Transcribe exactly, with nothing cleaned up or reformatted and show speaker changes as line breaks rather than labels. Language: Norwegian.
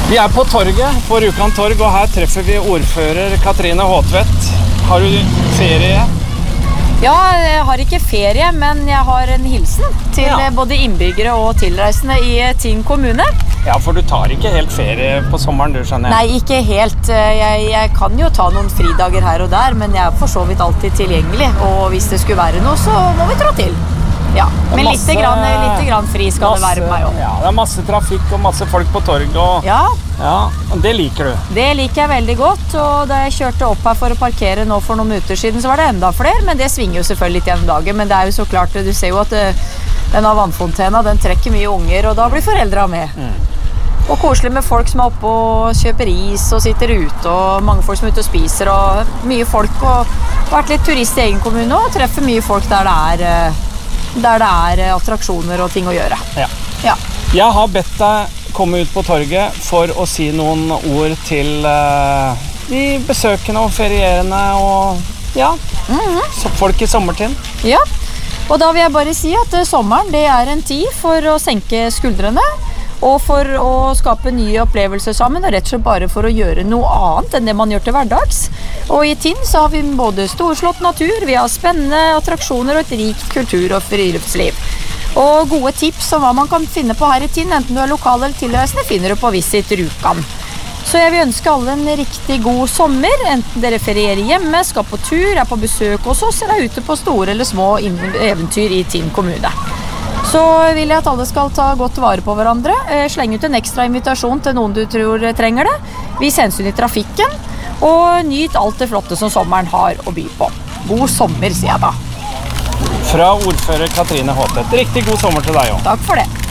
Vi er på torget, på Rjukan torg, og her treffer vi ordfører Katrine Håtvedt. Har du ferie?
Ja, jeg har ikke ferie, men jeg har en hilsen til ja. både innbyggere og tilreisende i Tinn kommune.
Ja, for du tar ikke helt ferie på sommeren, du skjønner.
Nei, ikke helt. Jeg, jeg kan jo ta noen fridager her og der, men jeg er for så vidt alltid tilgjengelig. Og hvis det skulle være noe, så må vi trå til. Ja, men masse, litt, grann, litt grann fri skal masse, det være på meg også.
Ja, det er masse trafikk og masse folk på torget. Og,
ja.
Ja, og det liker du? Det
liker jeg veldig godt, og da jeg kjørte opp her for å parkere nå for noen minutter siden, så var det enda flere, men det svinger jo selvfølgelig litt gjennom dagen. Men det er jo så klart, du ser jo at denne vannfontena, den trekker mye unger, og da blir foreldra med. Mm. Og koselig med folk som er oppe og kjøper is og sitter ute, og mange folk som er ute og spiser, og mye folk, og vært litt turist i egen kommune, og treffer mye folk der det er... der det er attraksjoner og ting å gjøre.
Ja.
Ja.
Jeg har bedt deg komme ut på torget for å si noen ord til uh, de besøkende og ferierende og ja, mm-hmm. så folk i sommertiden.
Ja, og da vil jeg bare si at uh, sommeren det er en tid for å senke skuldrene og for å skape nye opplevelser sammen, og rett og slett bare for å gjøre noe annet enn det man gjør til hverdags. Og i Tinn så har vi både storslått natur, vi har spennende attraksjoner og et rikt kultur- og friluftsliv. Og gode tips om hva man kan finne på her i Tinn, enten du er lokal eller tilreisende, finner du på Visit Rjukan. Så jeg vil ønske alle en riktig god sommer, enten dere ferierer hjemme, skal på tur, er på besøk hos oss, eller er ute på store eller små eventyr i Tinn kommune. Så vil jeg at alle skal ta godt vare på hverandre, slenge ut en ekstra invitasjon til noen du tror trenger det, vis hensyn i trafikken, og nyt alt det flotte som sommeren har å by på. God sommer, sier jeg da.
Fra ordfører Katrine Håtvedt. Riktig god sommer til deg også.
Takk for det.